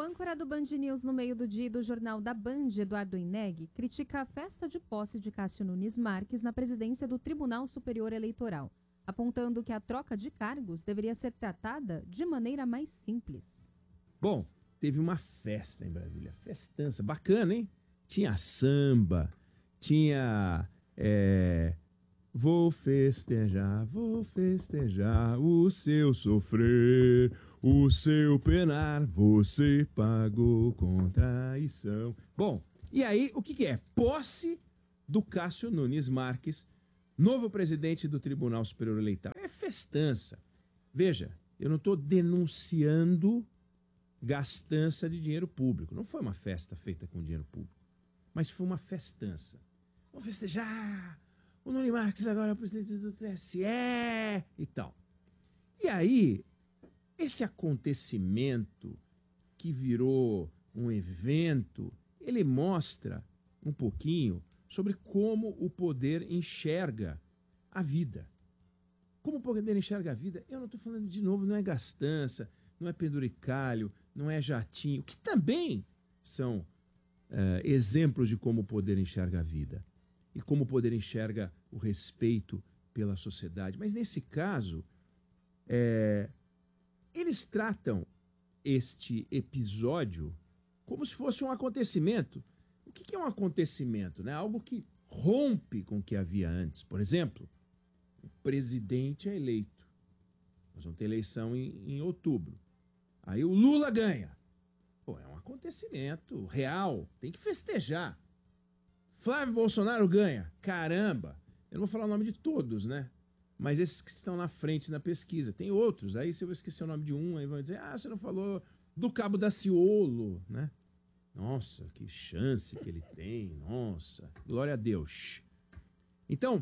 âncora do Band News no meio do dia e do jornal da Band, Eduardo Ineg, critica a festa de posse de Cássio Nunes Marques na presidência do Tribunal Superior Eleitoral, apontando que a troca de cargos deveria ser tratada de maneira mais simples. Bom, teve uma festa em Brasília, festança, bacana, hein? Tinha samba, tinha... Vou festejar o seu sofrer, o seu penar, você pagou com traição. Bom, e aí o que é? Posse do Cássio Nunes Marques, novo presidente do Tribunal Superior Eleitoral. É festança. Veja, eu não estou denunciando gastança de dinheiro público. Não foi uma festa feita com dinheiro público, mas foi uma festança. Vamos festejar! O Nunes Marques agora é o presidente do TSE e tal. E aí, esse acontecimento que virou um evento, ele mostra um pouquinho sobre como o poder enxerga a vida. Como o poder enxerga a vida, eu não estou falando de novo, não é gastança, não é penduricalho, não é jatinho, que também são exemplos de como o poder enxerga a vida. E como o poder enxerga o respeito pela sociedade. Mas nesse caso, eles tratam este episódio como se fosse um acontecimento. O que é um acontecimento? Né? Algo que rompe com o que havia antes. Por exemplo, o presidente é eleito. Nós vamos ter eleição em outubro. Aí o Lula ganha. Pô, é um acontecimento real. Tem que festejar. Flávio Bolsonaro ganha. Caramba! Eu não vou falar o nome de todos, né? Mas esses que estão na frente na pesquisa. Tem outros. Aí se eu esquecer o nome de um, aí vão dizer, você não falou do Cabo Daciolo, né? Nossa, que chance que ele tem. Nossa, glória a Deus. Então,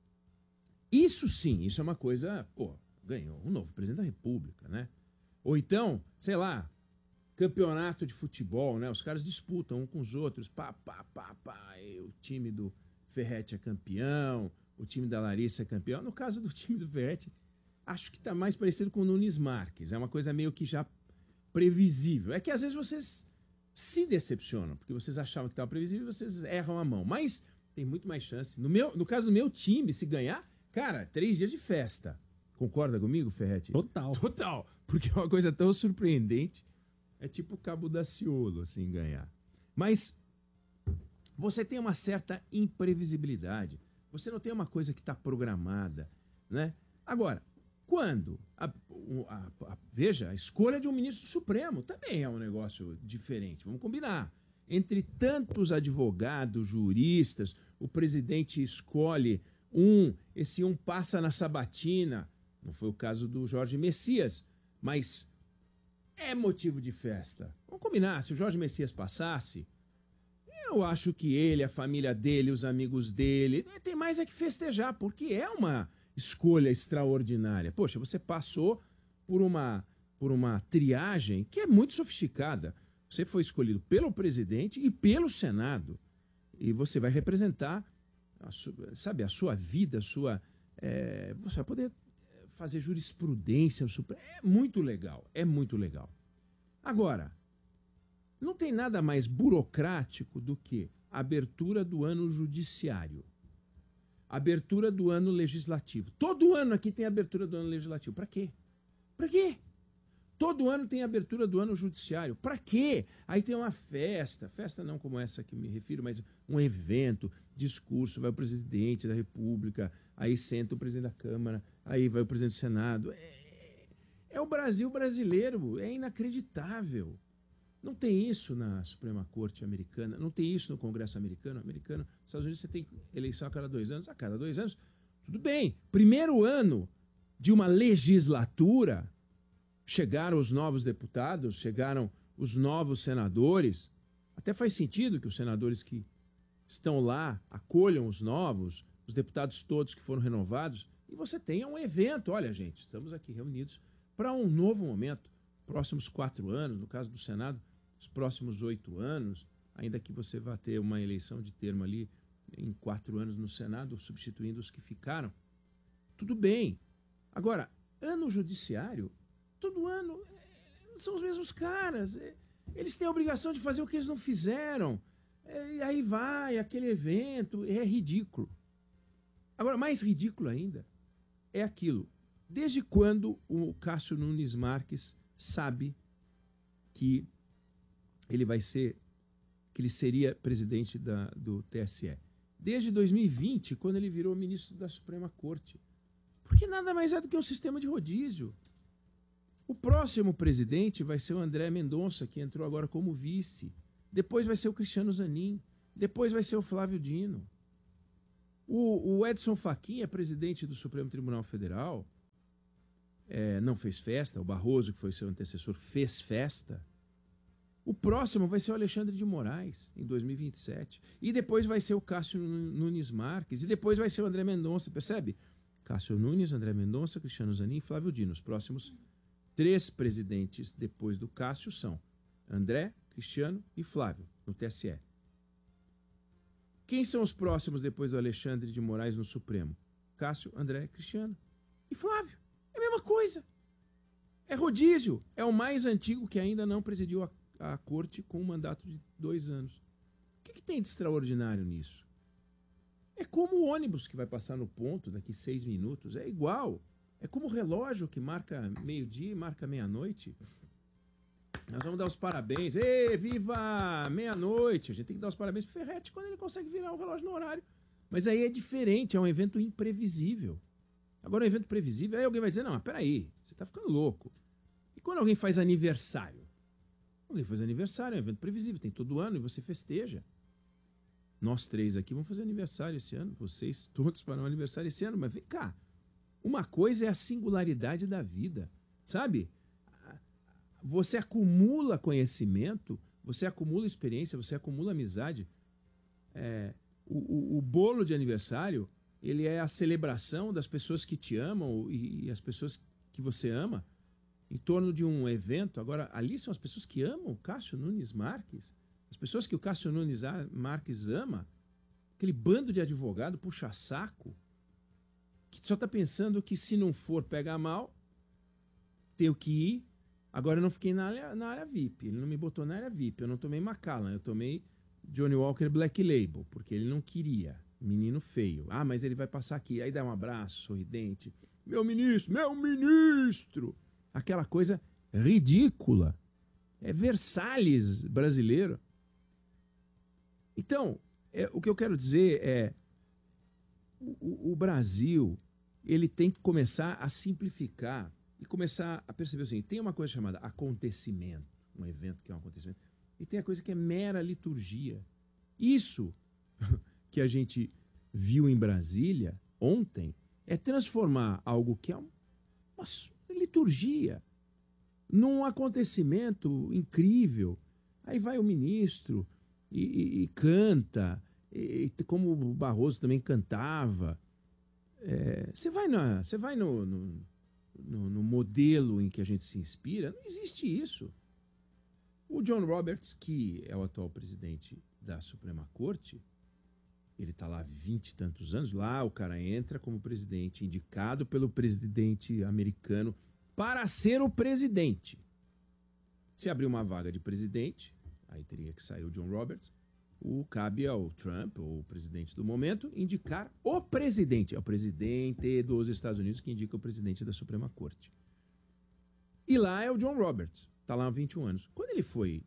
isso sim, isso é uma coisa... Pô, ganhou um novo presidente da República, né? Ou então, sei lá, campeonato de futebol, né? Os caras disputam um com os outros. O time do Ferretti é campeão, o time da Larissa é campeão. No caso do time do Ferretti, acho que está mais parecido com o Nunes Marques. É uma coisa meio que já previsível. É que às vezes vocês se decepcionam, porque vocês achavam que estava previsível e vocês erram a mão. Mas tem muito mais chance. No caso do meu time, se ganhar, cara, 3 dias de festa. Concorda comigo, Ferretti? Total. Porque é uma coisa tão surpreendente. É tipo o Cabo Daciolo, assim, ganhar. Mas você tem uma certa imprevisibilidade. Você não tem uma coisa que está programada, né? Agora, quando... veja, a escolha de um ministro supremo também é um negócio diferente. Vamos combinar. Entre tantos advogados, juristas, o presidente escolhe esse um passa na sabatina. Não foi o caso do Jorge Messias, mas... é motivo de festa. Vamos combinar, se o Jorge Messias passasse, eu acho que ele, a família dele, os amigos dele, tem mais é que festejar, porque é uma escolha extraordinária. Poxa, você passou por uma triagem que é muito sofisticada. Você foi escolhido pelo presidente e pelo Senado. E você vai representar, a sua vida, você vai poder fazer jurisprudência. É muito legal, é muito legal. Agora, não tem nada mais burocrático do que a abertura do ano judiciário, abertura do ano legislativo. Todo ano aqui tem abertura do ano legislativo. Para quê? Para quê? Todo ano tem abertura do ano judiciário. Para quê? Aí tem uma festa não como essa que me refiro, mas um evento, discurso, vai o presidente da República, aí senta o presidente da Câmara, aí vai o presidente do Senado. É o Brasil brasileiro, é inacreditável. Não tem isso na Suprema Corte americana, não tem isso no Congresso americano. Nos Estados Unidos você tem eleição a cada 2 anos. A cada 2 anos, tudo bem. Primeiro ano de uma legislatura, chegaram os novos deputados, chegaram os novos senadores. Até faz sentido que os senadores que estão lá acolham os novos, os deputados todos que foram renovados, e você tenha um evento. Olha, gente, estamos aqui reunidos para um novo momento. Próximos 4 anos, no caso do Senado, os próximos 8 anos, ainda que você vá ter uma eleição de termo ali em 4 anos no Senado, substituindo os que ficaram. Tudo bem. Agora, ano judiciário, todo ano são os mesmos caras. Eles têm a obrigação de fazer o que eles não fizeram. E aí vai, aquele evento, é ridículo. Agora, mais ridículo ainda é aquilo. Desde quando o Cássio Nunes Marques sabe que ele seria presidente do TSE? Desde 2020, quando ele virou ministro da Suprema Corte. Porque nada mais é do que um sistema de rodízio. O próximo presidente vai ser o André Mendonça, que entrou agora como vice. Depois vai ser o Cristiano Zanin. Depois vai ser o Flávio Dino. O Edson Fachin é presidente do Supremo Tribunal Federal. Não fez festa. O Barroso, que foi seu antecessor, fez festa. O próximo vai ser o Alexandre de Moraes, em 2027. E depois vai ser o Cássio Nunes Marques. E depois vai ser o André Mendonça, percebe? Cássio Nunes, André Mendonça, Cristiano Zanin e Flávio Dino. Os próximos 3 presidentes depois do Cássio são André, Cristiano e Flávio, no TSE. Quem são os próximos depois do Alexandre de Moraes no Supremo? Cássio, André, Cristiano e Flávio. É a mesma coisa. É rodízio. É o mais antigo que ainda não presidiu a corte com um mandato de 2 anos. O que tem de extraordinário nisso? É como o ônibus que vai passar no ponto daqui 6 minutos. É igual. É como o relógio que marca meio-dia e marca meia-noite. Nós vamos dar os parabéns. Ê, viva meia-noite! A gente tem que dar os parabéns pro Ferretti quando ele consegue virar o relógio no horário. Mas aí é diferente, é um evento imprevisível. Agora, um evento previsível, aí alguém vai dizer, não, mas peraí, você tá ficando louco. E quando alguém faz aniversário? Alguém faz aniversário, é um evento previsível, tem todo ano e você festeja. Nós 3 aqui vamos fazer aniversário esse ano, vocês todos farão aniversário esse ano, mas vem cá. Uma coisa é a singularidade da vida, sabe? Você acumula conhecimento, você acumula experiência, você acumula amizade. O bolo de aniversário, ele é a celebração das pessoas que te amam e as pessoas que você ama em torno de um evento. Agora, ali são as pessoas que amam o Cássio Nunes Marques, as pessoas que o Cássio Nunes Marques ama, aquele bando de advogado puxa-saco, que só está pensando que se não for pegar mal, tenho que ir. Agora eu não fiquei na área VIP, ele não me botou na área VIP, eu não tomei Macallan, eu tomei Johnny Walker Black Label, porque ele não queria, menino feio. Ah, mas ele vai passar aqui, aí dá um abraço, sorridente. Meu ministro! Aquela coisa ridícula. É Versalhes brasileiro. Então, o que eu quero dizer é, o Brasil, ele tem que começar a simplificar e começar a perceber assim, tem uma coisa chamada acontecimento, um evento que é um acontecimento, e tem a coisa que é mera liturgia. Isso que a gente viu em Brasília ontem é transformar algo que é uma liturgia num acontecimento incrível. Aí vai o ministro e canta, como o Barroso também cantava. Você vai no modelo em que a gente se inspira, não existe isso. O John Roberts, que é o atual presidente da Suprema Corte, ele está lá há 20 e tantos anos, lá o cara entra como presidente, indicado pelo presidente americano para ser o presidente. Se abrir uma vaga de presidente, aí teria que sair o John Roberts, cabe ao Trump, ou o presidente do momento, indicar o presidente. É o presidente dos Estados Unidos que indica o presidente da Suprema Corte. E lá é o John Roberts, está lá há 21 anos. Quando ele foi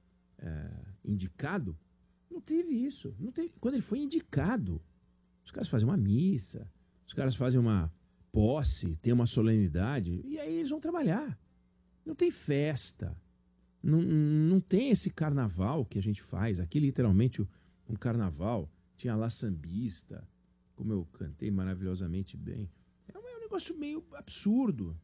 indicado, não teve isso. Não teve. Quando ele foi indicado, os caras fazem uma missa, os caras fazem uma posse, tem uma solenidade, e aí eles vão trabalhar. Não tem festa. Não tem esse carnaval que a gente faz. Aqui, literalmente, um carnaval. Tinha lá sambista, como eu cantei maravilhosamente bem. É um negócio meio absurdo.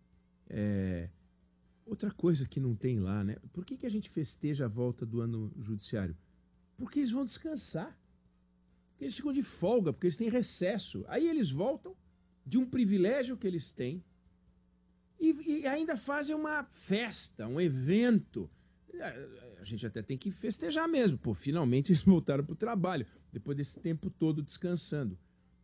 Outra coisa que não tem lá, né? Por que a gente festeja a volta do ano judiciário? Porque eles vão descansar. Porque eles ficam de folga, porque eles têm recesso. Aí eles voltam de um privilégio que eles têm e ainda fazem uma festa, um evento. A gente até tem que festejar mesmo. Pô, finalmente eles voltaram para o trabalho, depois desse tempo todo descansando.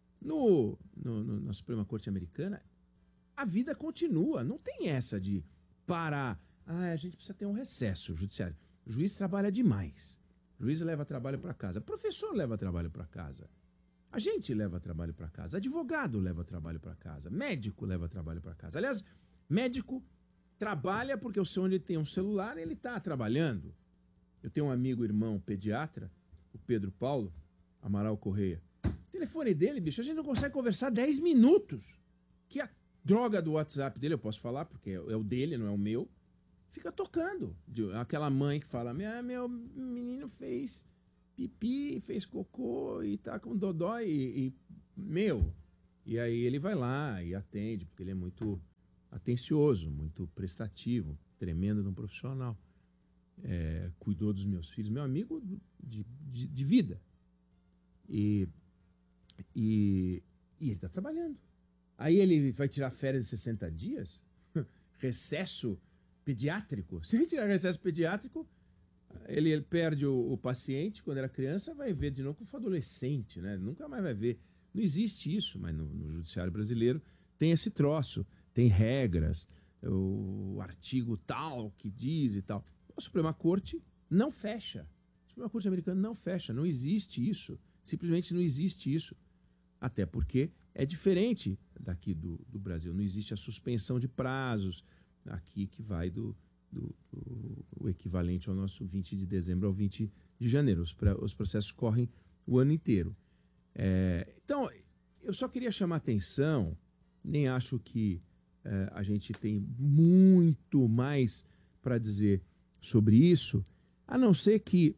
Na Suprema Corte Americana, a vida continua. Não tem essa de parar. A gente precisa ter um recesso judiciário. O O juiz trabalha demais. O juiz leva trabalho para casa. O professor leva trabalho para casa. A gente leva trabalho para casa. Advogado leva trabalho para casa. Médico leva trabalho para casa. Aliás, médico trabalha porque o seu onde tem um celular, ele está trabalhando. Eu tenho um amigo, irmão, pediatra, o Pedro Paulo Amaral Correia. O telefone dele, bicho, a gente não consegue conversar 10 minutos. Que a droga do WhatsApp dele, eu posso falar, porque é o dele, não é o meu, fica tocando. Aquela mãe que fala, meu menino fez pipi, fez cocô e tá com dodói E aí ele vai lá e atende, porque ele é muito atencioso, muito prestativo, tremendo de um profissional. Cuidou dos meus filhos, meu amigo de vida. E ele está trabalhando. Aí ele vai tirar férias de 60 dias? Recesso pediátrico? Se ele tirar recesso pediátrico, ele perde o paciente quando era criança, vai ver de novo quando for adolescente, né? Nunca mais vai ver. Não existe isso, mas no judiciário brasileiro tem esse troço, tem regras, o artigo tal que diz e tal. A Suprema Corte não fecha. A Suprema Corte americana não fecha, não existe isso. Simplesmente não existe isso. Até porque é diferente daqui do Brasil. Não existe a suspensão de prazos aqui que vai o equivalente ao nosso 20 de dezembro ao 20 de janeiro. Os processos correm o ano inteiro. Então, eu só queria chamar atenção, nem acho que a gente tem muito mais para dizer sobre isso, a não ser que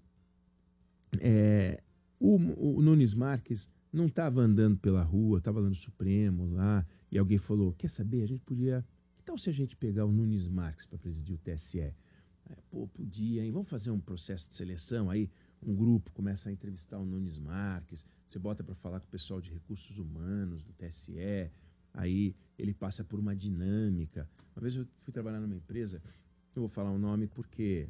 o Nunes Marques não estava andando pela rua, estava lá no Supremo, lá, e alguém falou, quer saber, a gente podia... Que tal se a gente pegar o Nunes Marques para presidir o TSE? Podia, hein? Vamos fazer um processo de seleção aí, um grupo começa a entrevistar o Nunes Marques, você bota para falar com o pessoal de recursos humanos do TSE, aí ele passa por uma dinâmica. Uma vez eu fui trabalhar numa empresa, eu vou falar o nome porque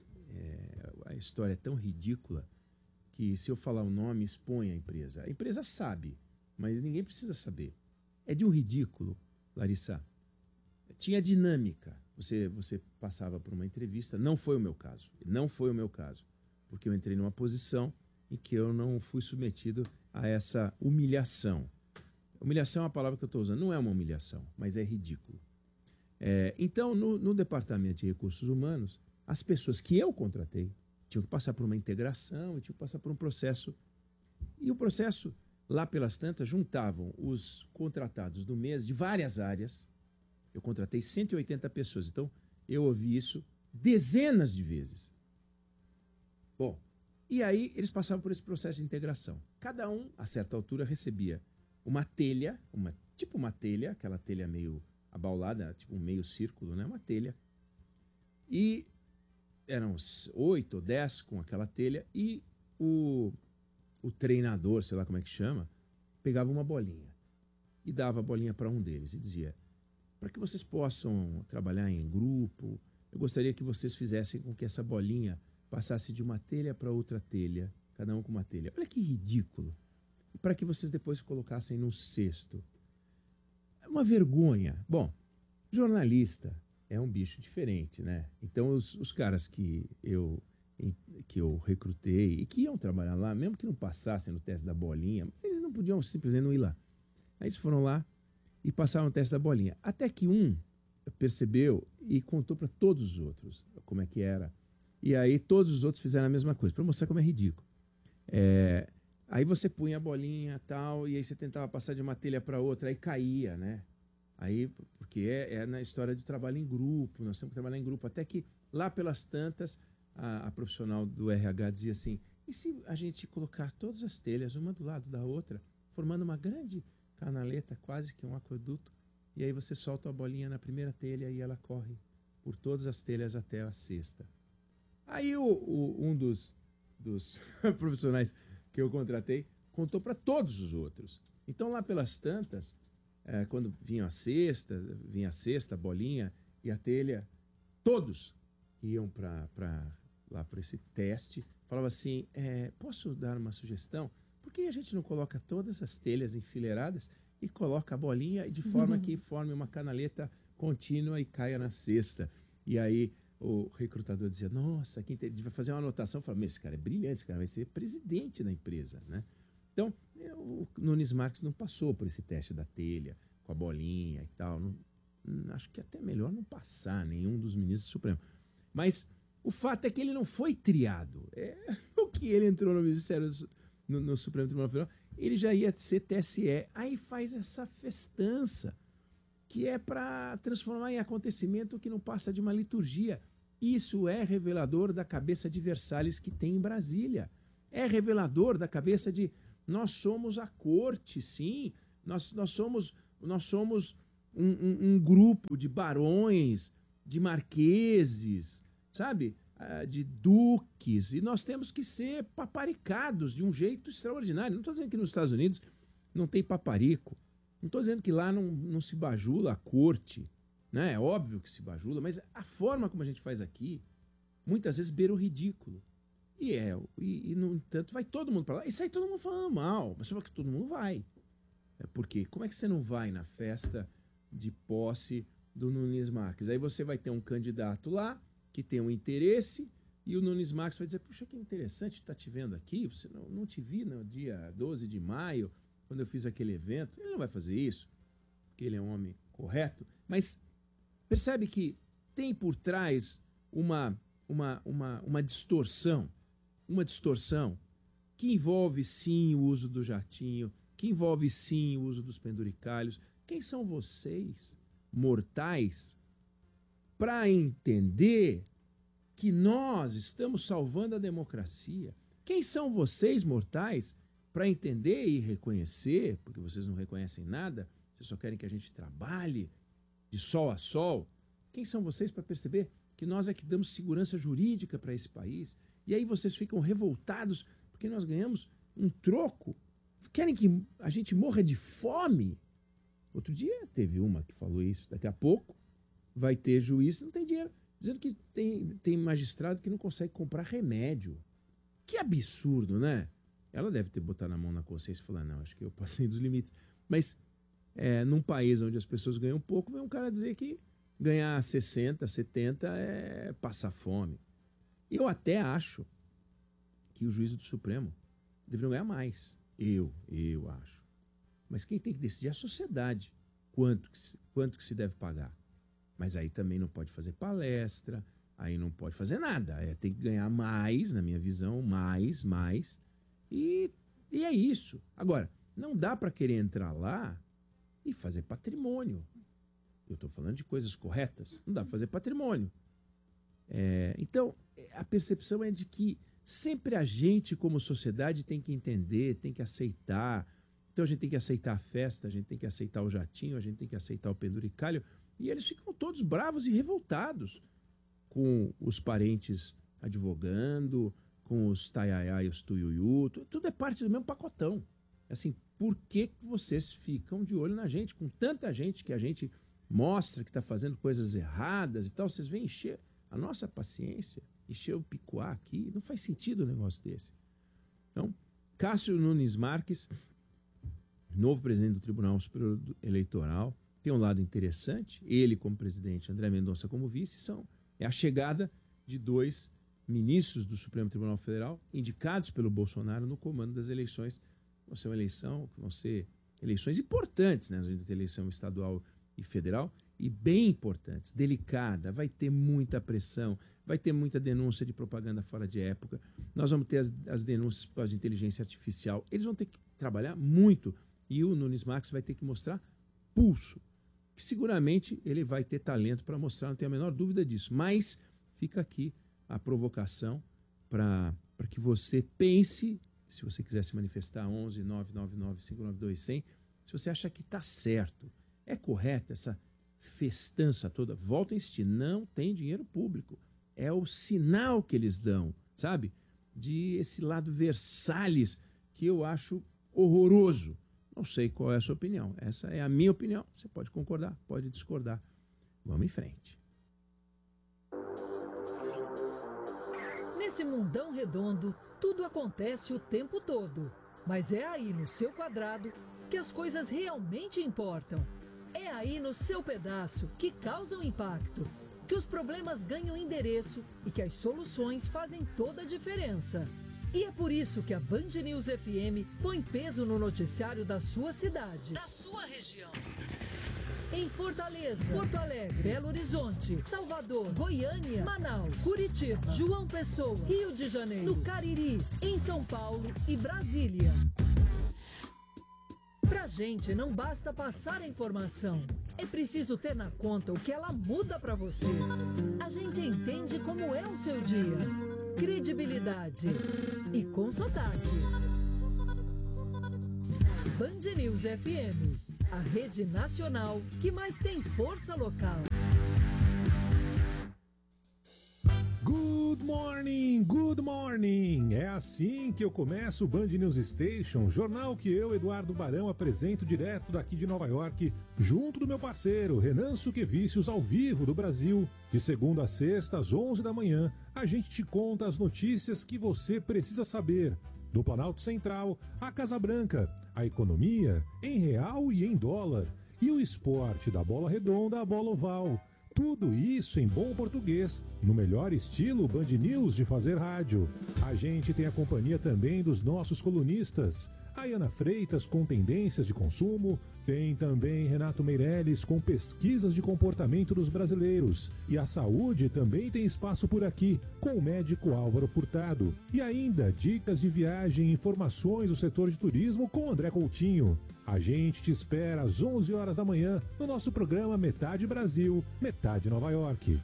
a história é tão ridícula que se eu falar o nome, expõe a empresa. A empresa sabe, mas ninguém precisa saber. É de um ridículo, Larissa. Tinha dinâmica. Você passava por uma entrevista, não foi o meu caso. Não foi o meu caso. Porque eu entrei numa posição em que eu não fui submetido a essa humilhação. Humilhação é uma palavra que eu estou usando. Não é uma humilhação, mas é ridículo. Então, no Departamento de Recursos Humanos, as pessoas que eu contratei tinham que passar por uma integração e tinham que passar por um processo. E o processo, lá pelas tantas, juntavam os contratados do mês de várias áreas. Eu contratei 180 pessoas. Então, eu ouvi isso dezenas de vezes. Bom, e aí eles passavam por esse processo de integração. Cada um, a certa altura, recebia uma telha, tipo uma telha, aquela telha meio abaulada, tipo um meio círculo, né? Uma telha. E eram 8 ou 10 com aquela telha e o treinador, sei lá como é que chama, pegava uma bolinha e dava a bolinha para um deles e dizia, para que vocês possam trabalhar em grupo, eu gostaria que vocês fizessem com que essa bolinha passasse de uma telha para outra telha, cada um com uma telha. Olha que ridículo. E para que vocês depois colocassem num cesto. É uma vergonha. Bom, jornalista é um bicho diferente, né? Então, os caras que eu recrutei e que iam trabalhar lá, mesmo que não passassem no teste da bolinha, mas eles não podiam simplesmente não ir lá. Aí eles foram lá e passaram o teste da bolinha. Até que um percebeu e contou para todos os outros como é que era. E aí todos os outros fizeram a mesma coisa, para mostrar como é ridículo. Aí você punha a bolinha e tal, e aí você tentava passar de uma telha para outra, aí caía, né? Aí, porque é na história do trabalho em grupo, nós temos que trabalhar em grupo. Até que lá pelas tantas, a profissional do RH dizia assim, e se a gente colocar todas as telhas, uma do lado da outra, formando uma grande canaleta, quase que um aqueduto, e aí você solta a bolinha na primeira telha e ela corre por todas as telhas até a sexta. Aí um dos profissionais que eu contratei contou para todos os outros. Então lá pelas tantas, quando vinha a sexta, a bolinha e a telha, todos iam lá para esse teste, falava assim, posso dar uma sugestão? Por que a gente não coloca todas as telhas enfileiradas e coloca a bolinha de forma que forme uma canaleta contínua e caia na cesta? E aí o recrutador dizia, nossa, quem vai fazer uma anotação, eu falava, mas esse cara é brilhante, esse cara vai ser presidente da empresa, né? Então, o Nunes Marques não passou por esse teste da telha, com a bolinha e tal. Acho que até melhor não passar nenhum dos ministros do Supremo. Mas o fato é que ele não foi triado. O que ele entrou no Ministério no Supremo Tribunal Federal, ele já ia ser TSE. Aí faz essa festança, que é para transformar em acontecimento que não passa de uma liturgia. Isso é revelador da cabeça de Versalhes que tem em Brasília. É revelador da cabeça de nós somos a corte, sim. Nós somos um grupo de barões, de marqueses, sabe? De duques. E nós temos que ser paparicados de um jeito extraordinário. Não estou dizendo que nos Estados Unidos não tem paparico. Não estou dizendo que lá não se bajula a corte. Né? É óbvio que se bajula, mas a forma como a gente faz aqui, muitas vezes beira o ridículo. E no entanto, vai todo mundo para lá. E sai todo mundo falando mal. Mas só que todo mundo vai. Porque como é que você não vai na festa de posse do Nunes Marques? Aí você vai ter um candidato lá que tem um interesse e o Nunes Marques vai dizer, puxa, que interessante estar te vendo aqui. Você não te vi no dia 12 de maio, quando eu fiz aquele evento. Ele não vai fazer isso, porque ele é um homem correto. Mas percebe que tem por trás uma distorção. Uma distorção que envolve, sim, o uso do jatinho, que envolve, sim, o uso dos penduricalhos. Quem são vocês, mortais, para entender que nós estamos salvando a democracia? Quem são vocês, mortais, para entender e reconhecer, porque vocês não reconhecem nada, vocês só querem que a gente trabalhe de sol a sol? Quem são vocês para perceber que nós é que damos segurança jurídica para esse país? E aí vocês ficam revoltados porque nós ganhamos um troco. Querem que a gente morra de fome? Outro dia teve uma que falou isso. Daqui a pouco vai ter juiz que não tem dinheiro, dizendo que tem magistrado que não consegue comprar remédio. Que absurdo, né? Ela deve ter botado a mão na consciência e falar, não, acho que eu passei dos limites. Mas num país onde as pessoas ganham pouco, vem um cara dizer que ganhar 60, 70 é passar fome. Eu até acho que os juízes do Supremo deveriam ganhar mais. Eu acho. Mas quem tem que decidir é a sociedade. Quanto que se deve pagar. Mas aí também não pode fazer palestra, aí não pode fazer nada. Tem que ganhar mais, na minha visão, mais. E é isso. Agora, não dá para querer entrar lá e fazer patrimônio. Eu estou falando de coisas corretas. Não dá para fazer patrimônio. Então, a percepção é de que sempre a gente, como sociedade, tem que entender, tem que aceitar. Então a gente tem que aceitar a festa, a gente tem que aceitar o jatinho, a gente tem que aceitar o penduricalho. E eles ficam todos bravos e revoltados com os parentes advogando, com os taiaiá e os tuiuiu. Tudo é parte do mesmo pacotão. Assim, por que vocês ficam de olho na gente? Com tanta gente que a gente mostra que está fazendo coisas erradas e tal, vocês vêm encher a nossa paciência, encher o picuá aqui. Não faz sentido um negócio desse. Então, Cássio Nunes Marques, novo presidente do Tribunal Superior Eleitoral, tem um lado interessante. Ele como presidente, André Mendonça como vice, é a chegada de dois ministros do Supremo Tribunal Federal indicados pelo Bolsonaro no comando das eleições. Vão ser eleições importantes, né? A gente tem eleição estadual e federal, e bem importantes, delicada, vai ter muita pressão, vai ter muita denúncia de propaganda fora de época, nós vamos ter as denúncias por causa de inteligência artificial, eles vão ter que trabalhar muito, e o Nunes Marques vai ter que mostrar pulso, que seguramente ele vai ter talento para mostrar, não tenho a menor dúvida disso, mas fica aqui a provocação para que você pense, se você quiser se manifestar, 11 999 592 100, se você acha que está certo, é correta essa festança toda. Volto a insistir, não tem dinheiro público. É o sinal que eles dão, sabe? De esse lado Versalhes, que eu acho horroroso. Não sei qual é a sua opinião. Essa é a minha opinião. Você pode concordar, pode discordar. Vamos em frente. Nesse mundão redondo, tudo acontece o tempo todo. Mas é aí no seu quadrado que as coisas realmente importam. É aí no seu pedaço que causam impacto. que os problemas ganham endereço e que as soluções fazem toda a diferença. E é por isso que a Band News FM põe peso no noticiário da sua cidade, da sua região. Em Fortaleza, Porto Alegre, Belo Horizonte, Salvador, Goiânia, Manaus, Curitiba, João Pessoa, Rio de Janeiro, no Cariri, em São Paulo e Brasília. Pra gente não basta passar a informação, é preciso ter na conta o que ela muda pra você. A gente entende como é o seu dia. Credibilidade e com sotaque. Band News FM, a rede nacional que mais tem força local. Good morning, good morning! É assim que eu começo o Band News Station, jornal que eu, Eduardo Barão, apresento direto daqui de Nova York, junto do meu parceiro, Renan Suquevicius, ao vivo do Brasil. De segunda a sexta, às 11 da manhã, a gente te conta as notícias que você precisa saber. Do Planalto Central, à Casa Branca, a economia em real e em dólar, e o esporte da bola redonda à bola oval. Tudo isso em bom português, no melhor estilo Band News de fazer rádio. A gente tem a companhia também dos nossos colunistas. A Ana Freitas com tendências de consumo, tem também Renato Meirelles com pesquisas de comportamento dos brasileiros. E a saúde também tem espaço por aqui, com o médico Álvaro Furtado. E ainda dicas de viagem e informações do setor de turismo com André Coutinho. A gente te espera às 11 horas da manhã no nosso programa Metade Brasil, Metade Nova York.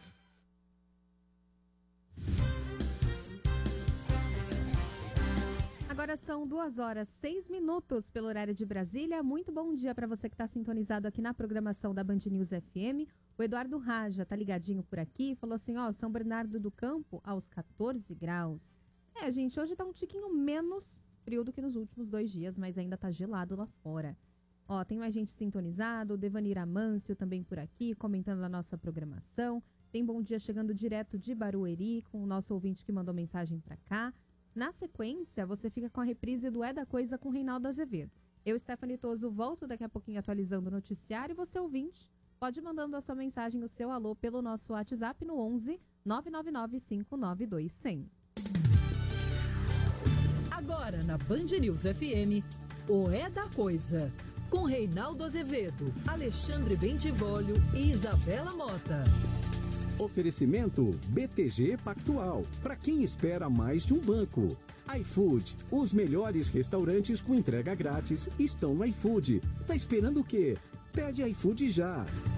Agora são 2h06 pelo horário de Brasília. Muito bom dia para você que está sintonizado aqui na programação da Band News FM. O Eduardo Raja tá ligadinho por aqui, falou assim, São Bernardo do Campo aos 14 graus. Gente, hoje tá um tiquinho menos frio do que nos últimos 2 dias, mas ainda tá gelado lá fora. Tem mais gente sintonizado, o Devanir Amâncio também por aqui, comentando a nossa programação. Tem bom dia chegando direto de Barueri, com o nosso ouvinte que mandou mensagem para cá. Na sequência, você fica com a reprise do É da Coisa com Reinaldo Azevedo. Eu, Stephanie Toso, volto daqui a pouquinho atualizando o noticiário e você, ouvinte, pode ir mandando a sua mensagem, o seu alô, pelo nosso WhatsApp no 11 999 592 100. Agora na Band News FM, o É da Coisa, com Reinaldo Azevedo, Alexandre Bentivolio e Isabela Mota. Oferecimento BTG Pactual, para quem espera mais de um banco. iFood, os melhores restaurantes com entrega grátis estão no iFood. Tá esperando o quê? Pede iFood já.